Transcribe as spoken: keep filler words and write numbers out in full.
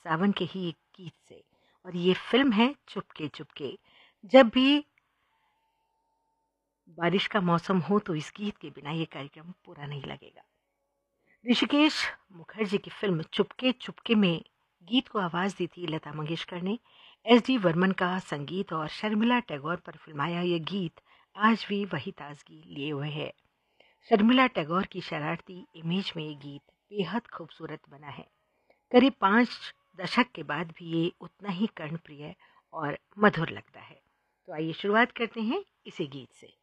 सावन के ही एक गीत से, और ये फिल्म है चुपके चुपके। जब भी बारिश का मौसम हो तो इस गीत के बिना ये कार्यक्रम पूरा नहीं लगेगा। ऋषिकेश मुखर्जी की फिल्म चुपके चुपके में गीत को आवाज़ दी थी लता मंगेशकर ने। एस डी वर्मन का संगीत और शर्मिला टैगोर पर फिल्माया यह गीत आज भी वही ताजगी लिए हुए है। शर्मिला टैगोर की शरारती इमेज में ये गीत बेहद खूबसूरत बना है। करीब पाँच दशक के बाद भी ये उतना ही कर्णप्रिय और मधुर लगता है। तो आइए शुरुआत करते हैं इसी गीत से।